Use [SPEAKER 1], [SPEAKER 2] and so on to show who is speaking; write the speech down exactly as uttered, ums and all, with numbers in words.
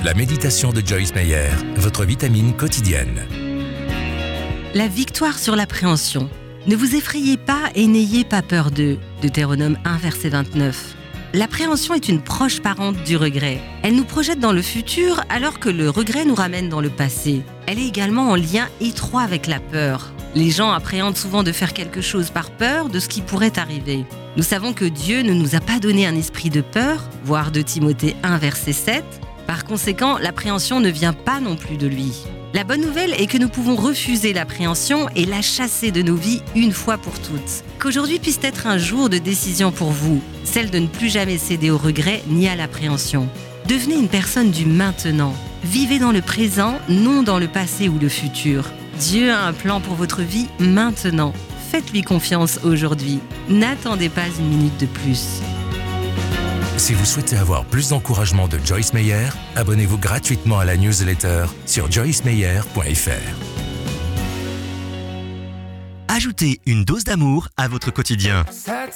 [SPEAKER 1] La méditation de Joyce Meyer, votre vitamine quotidienne.
[SPEAKER 2] La victoire sur l'appréhension. Ne vous effrayez pas et n'ayez pas peur d'eux. Deutéronome un, verset vingt-neuf. L'appréhension est une proche parente du regret. Elle nous projette dans le futur alors que le regret nous ramène dans le passé. Elle est également en lien étroit avec la peur. Les gens appréhendent souvent de faire quelque chose par peur de ce qui pourrait arriver. Nous savons que Dieu ne nous a pas donné un esprit de peur, voir deux Timothée un, verset sept. Par conséquent, l'appréhension ne vient pas non plus de lui. La bonne nouvelle est que nous pouvons refuser l'appréhension et la chasser de nos vies une fois pour toutes. Qu'aujourd'hui puisse être un jour de décision pour vous, celle de ne plus jamais céder au regret ni à l'appréhension. Devenez une personne du maintenant. Vivez dans le présent, non dans le passé ou le futur. Dieu a un plan pour votre vie maintenant. Faites-lui confiance aujourd'hui. N'attendez pas une minute de plus.
[SPEAKER 1] Si vous souhaitez avoir plus d'encouragement de Joyce Meyer, abonnez-vous gratuitement à la newsletter sur joyce meyer point f r.
[SPEAKER 3] Ajoutez une dose d'amour à votre quotidien.